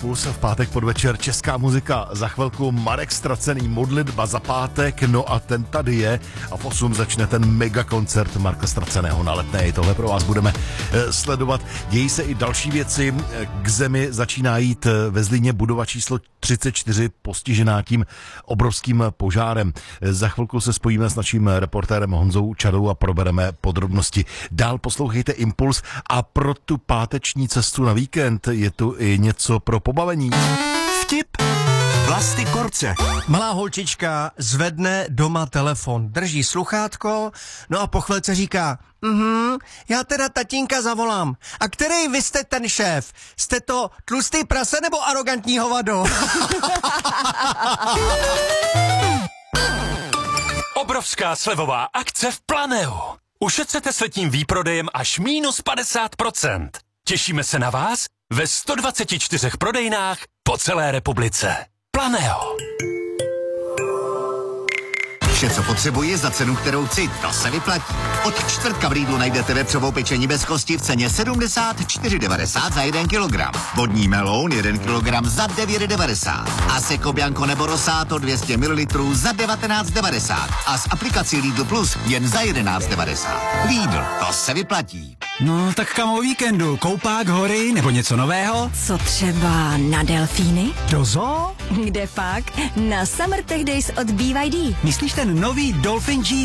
Impuls v pátek podvečer, česká muzika, za chvilku Marek Ztracený, modlitba za pátek, no a ten tady je a v 8 začne ten mega koncert Marka Ztraceného na Letné. Tohle pro vás budeme sledovat. Dějí se i další věci, k zemi začíná jít ve Zlíně budova číslo 34 postižená tím obrovským požárem. Za chvilku se spojíme s naším reportérem Honzou Čadou a probereme podrobnosti. Dál poslouchejte Impuls a pro tu páteční cestu na víkend je tu i něco pro pobavení. Vtip Vlasty Korce. Malá holčička zvedne doma telefon, drží sluchátko, no a po chvilce říká, já teda tatínka zavolám. A který vy jste ten šéf? Jste to tlustý prase nebo arrogantní hovado? Obrovská slevová akce v Planeu. Ušetřete s letním výprodejem až minus 50%. Těšíme se na vás ve 124 prodejnách po celé republice. Planeo. Vše, co potřebuji za cenu, kterou chci, to se vyplatí. Od čtvrtka v Lidlu najdete vepřovou pečení bez kosti v ceně 74,90 za 1 kg. Vodní meloun 1 kg za 9,90. A Seco Bianco nebo Rosato 200 ml za 19,90. A s aplikací Lidl Plus jen za 11,90. Lidl, to se vyplatí. No, tak kam o víkendu? Koupák, hory nebo něco nového? Co třeba na delfíny? Do zoo? Kde pak? Na Summer Tech Days od BYD. Myslíš ten nový Dolphin G?